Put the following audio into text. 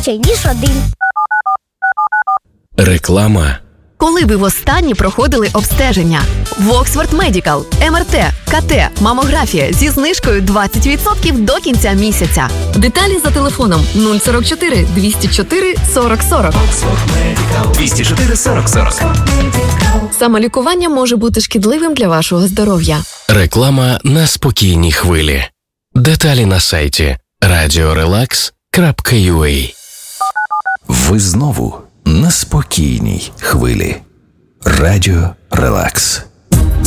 краще, ніж один. Реклама. Коли ви востаннє проходили обстеження? В Oxford Medical. МРТ, КТ, мамографія зі знижкою 20% до кінця місяця. Деталі за телефоном 044 204 40 40. 204 40 40. Самолікування може бути шкідливим для вашого здоров'я. Реклама на спокійній хвилі. Деталі на сайті radiorelax.ua. Ви знову на спокійній хвилі. Радіо Релакс.